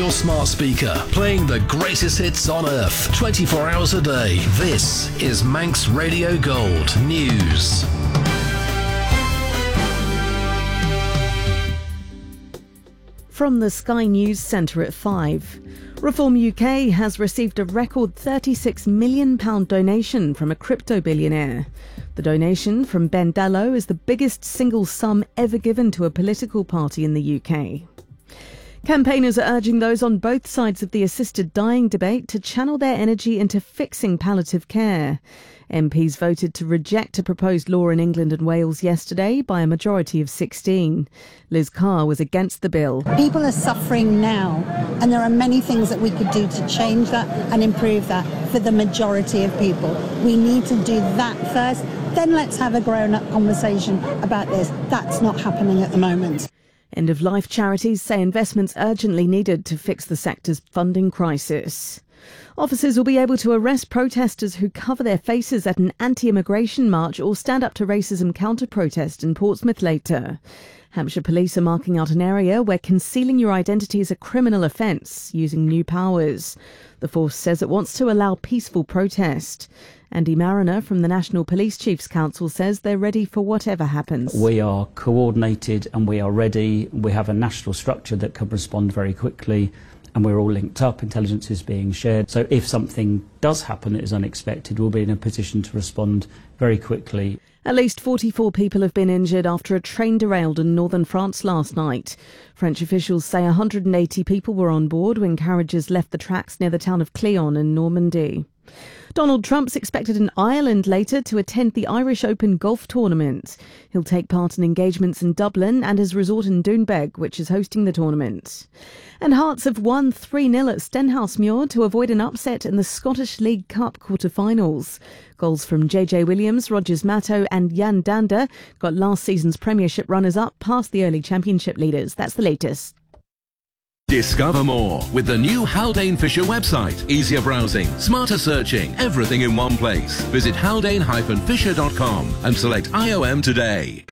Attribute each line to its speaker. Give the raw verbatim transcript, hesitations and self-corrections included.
Speaker 1: your smart speaker, playing the greatest hits on earth, twenty-four hours a day. This is Manx Radio Gold News.
Speaker 2: From the Sky News Centre at five. Reform U K has received a record thirty-six million pounds donation from a crypto billionaire. The donation from Ben Dello is the biggest single sum ever given to a political party in the U K. Campaigners are urging those on both sides of the assisted dying debate to channel their energy into fixing palliative care. M Ps voted to reject a proposed law in England and Wales yesterday by a majority of sixteen. Liz Carr was against the bill.
Speaker 3: People are suffering now, and there are many things that we could do to change that and improve that for the majority of people. We need to do that first, then let's have a grown-up conversation about this. That's not happening at the moment.
Speaker 2: End-of-life charities say investments urgently needed to fix the sector's funding crisis. Officers will be able to arrest protesters who cover their faces at an anti-immigration march or stand up to racism counter-protest in Portsmouth later. Hampshire Police are marking out an area where concealing your identity is a criminal offence, using new powers. The force says it wants to allow peaceful protest. Andy Mariner from the National Police Chiefs Council says they're ready for whatever happens.
Speaker 4: We are coordinated and we are ready. We have a national structure that can respond very quickly, and we're all linked up. Intelligence is being shared. So if something does happen that is unexpected, we'll be in a position to respond very quickly.
Speaker 2: At least forty-four people have been injured after a train derailed in northern France last night. French officials say one hundred eighty people were on board when carriages left the tracks near the town of Cléon in Normandy. Donald Trump's expected in Ireland later to attend the Irish Open golf tournament. He'll take part in engagements in Dublin and his resort in Doonbeg, which is hosting the tournament. And Hearts have won three nil at Stenhousemuir to avoid an upset in the Scottish League Cup quarter-finals. Goals from J J Williams, Rogers Matto and Jan Danda got last season's Premiership runners-up past the early Championship leaders. That's the latest.
Speaker 5: Discover more with the new Haldane Fisher website. Easier browsing, smarter searching, everything in one place. Visit haldane dash fisher dot com and select I O M today.